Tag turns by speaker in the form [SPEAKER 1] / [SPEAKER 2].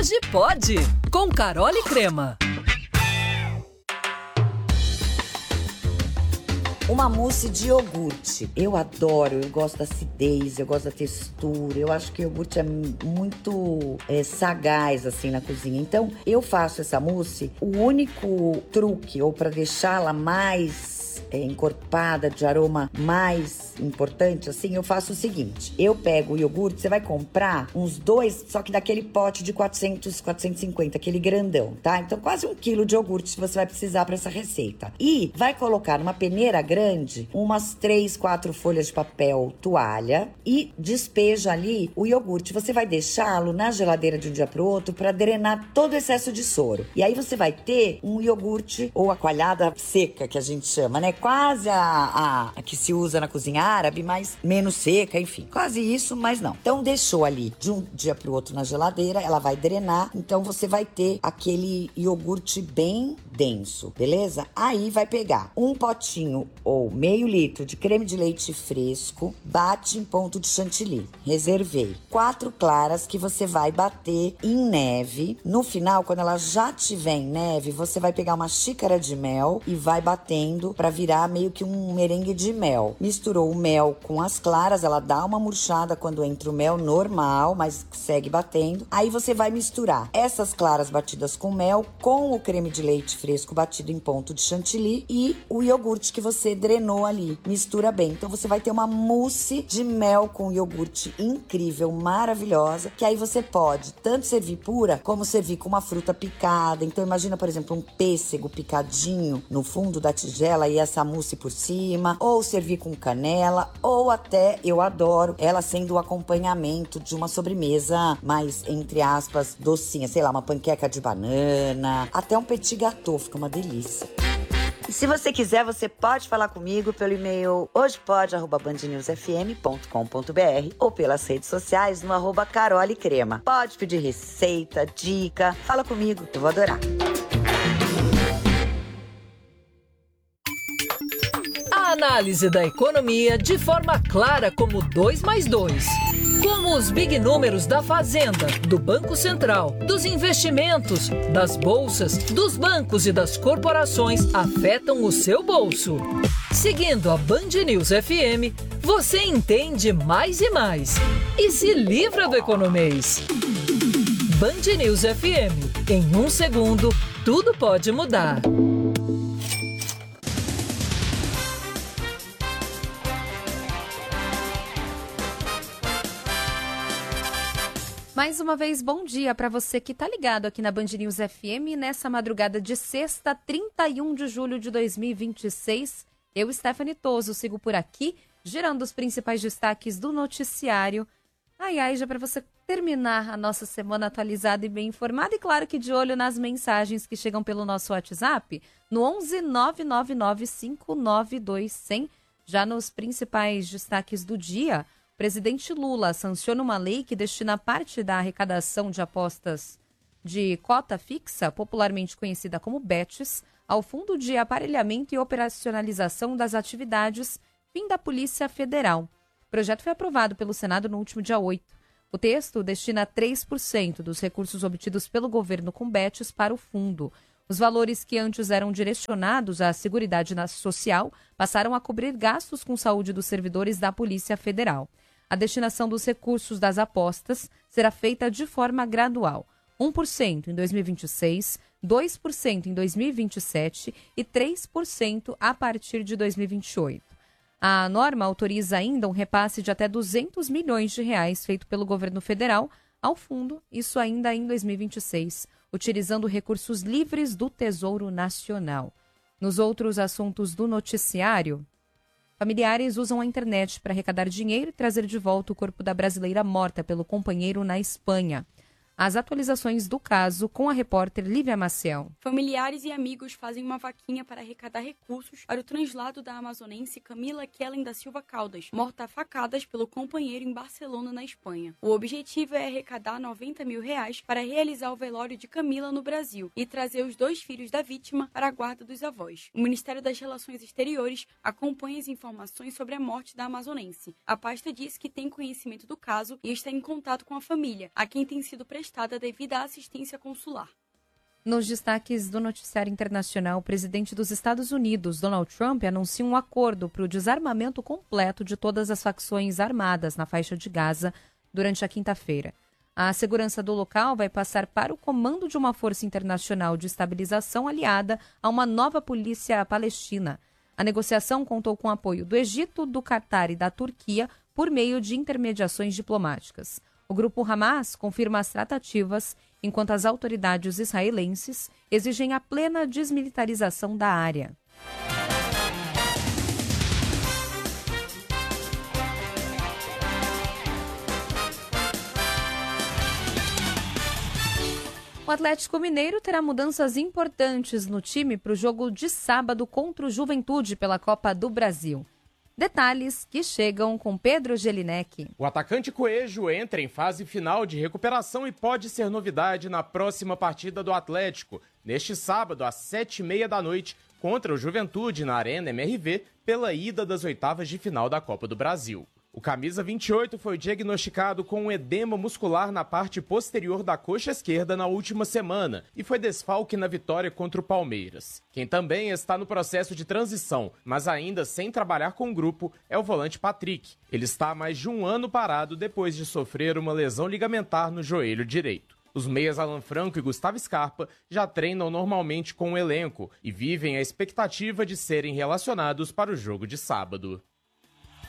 [SPEAKER 1] Hoje pode, com Carol e Crema.
[SPEAKER 2] Uma mousse de iogurte. Eu adoro, eu gosto da acidez, eu gosto da textura. Eu acho que o iogurte é muito sagaz, assim, na cozinha. Então, eu faço essa mousse. O único truque, ou para deixá-la mais encorpada, de aroma mais importante, assim, eu faço o seguinte. Eu pego o iogurte, você vai comprar uns 2, só que daquele pote de 400, 450, aquele grandão, tá? Então, quase 1 quilo de iogurte você vai precisar para essa receita. E vai colocar numa peneira grande umas 3, 4 folhas de papel toalha e despeja ali o iogurte. Você vai deixá-lo na geladeira de um dia pro outro para drenar todo o excesso de soro. E aí você vai ter um iogurte ou a coalhada seca, que a gente chama, né? Quase a que se usa na cozinha árabe, mas menos seca, enfim. Quase isso, mas não. Então, deixou ali de um dia pro outro na geladeira, ela vai drenar. Então, você vai ter aquele iogurte bem denso, beleza? Aí, vai pegar um potinho ou meio litro de creme de leite fresco, bate em ponto de chantilly. Reservei 4 claras que você vai bater em neve. No final, quando ela já tiver em neve, você vai pegar uma xícara de mel e vai batendo para virar meio que um merengue de mel. Misturou o mel com as claras, ela dá uma murchada quando entra o mel normal, mas segue batendo. Aí você vai misturar essas claras batidas com mel com o creme de leite fresco batido em ponto de chantilly e o iogurte que você drenou ali. Mistura bem. Então você vai ter uma mousse de mel com iogurte incrível, maravilhosa, que aí você pode tanto servir pura como servir com uma fruta picada. Então imagina, por exemplo, um pêssego picadinho no fundo da tigela e essa mousse por cima, ou servir com canela, ou até, eu adoro, ela sendo o acompanhamento de uma sobremesa mais, entre aspas, docinha, sei lá, uma panqueca de banana, até um petit gâteau, fica uma delícia. E se você quiser, você pode falar comigo pelo e-mail hojepode@bandnewsfm.com.br ou pelas redes sociais no @carolecrema. Pode pedir receita, dica, fala comigo, eu vou adorar.
[SPEAKER 1] A análise da economia de forma clara como 2 mais 2. Como os big números da Fazenda, do Banco Central, dos investimentos, das bolsas, dos bancos e das corporações afetam o seu bolso. Seguindo a Band News FM, você entende mais e mais. E se livra do economês. Band News FM. Em 1 segundo, tudo pode mudar.
[SPEAKER 3] Mais uma vez, bom dia para você que está ligado aqui na Band News FM nessa madrugada de sexta, 31 de julho de 2026. Eu, Stephanie Toso, sigo por aqui, girando os principais destaques do noticiário. Já para você terminar a nossa semana atualizada e bem informada. E claro que de olho nas mensagens que chegam pelo nosso WhatsApp, no 11 999 592 100, já nos principais destaques do dia. O presidente Lula sanciona uma lei que destina parte da arrecadação de apostas de cota fixa, popularmente conhecida como BETs, ao Fundo de Aparelhamento e Operacionalização das Atividades, fim da Polícia Federal. O projeto foi aprovado pelo Senado no último dia 8. O texto destina 3% dos recursos obtidos pelo governo com BETs para o fundo. Os valores que antes eram direcionados à Seguridade Social passaram a cobrir gastos com saúde dos servidores da Polícia Federal. A destinação dos recursos das apostas será feita de forma gradual. 1% em 2026, 2% em 2027 e 3% a partir de 2028. A norma autoriza ainda um repasse de até R$200 milhões feito pelo governo federal ao fundo, isso ainda em 2026, utilizando recursos livres do Tesouro Nacional. Nos outros assuntos do noticiário, familiares usam a internet para arrecadar dinheiro e trazer de volta o corpo da brasileira morta pelo companheiro na Espanha. As atualizações do caso com a repórter Lívia Maciel.
[SPEAKER 4] Familiares e amigos fazem uma vaquinha para arrecadar recursos para o translado da amazonense Camila Kellen da Silva Caldas, morta a facadas pelo companheiro em Barcelona, na Espanha. O objetivo é arrecadar R$90 mil para realizar o velório de Camila no Brasil e trazer os 2 filhos da vítima para a guarda dos avós. O Ministério das Relações Exteriores acompanha as informações sobre a morte da amazonense. A pasta diz que tem conhecimento do caso e está em contato com a família, a quem tem sido prestado afastada devido à assistência consular.
[SPEAKER 3] Nos destaques do noticiário internacional, o presidente dos Estados Unidos, Donald Trump, anuncia um acordo para o desarmamento completo de todas as facções armadas na faixa de Gaza durante a quinta-feira. A segurança do local vai passar para o comando de uma força internacional de estabilização aliada a uma nova polícia palestina. A negociação contou com o apoio do Egito, do Catar e da Turquia por meio de intermediações diplomáticas. O grupo Hamas confirma as tratativas, enquanto as autoridades israelenses exigem a plena desmilitarização da área. O Atlético Mineiro terá mudanças importantes no time para o jogo de sábado contra o Juventude pela Copa do Brasil. Detalhes que chegam com Pedro Gelinek.
[SPEAKER 5] O atacante Coelho entra em fase final de recuperação e pode ser novidade na próxima partida do Atlético, neste sábado às 7h30 da noite, contra o Juventude na Arena MRV, pela ida das oitavas de final da Copa do Brasil. O camisa 28 foi diagnosticado com um edema muscular na parte posterior da coxa esquerda na última semana e foi desfalque na vitória contra o Palmeiras. Quem também está no processo de transição, mas ainda sem trabalhar com o grupo, é o volante Patrick. Ele está há mais de um ano parado depois de sofrer uma lesão ligamentar no joelho direito. Os meias Alan Franco e Gustavo Scarpa já treinam normalmente com o elenco e vivem a expectativa de serem relacionados para o jogo de sábado.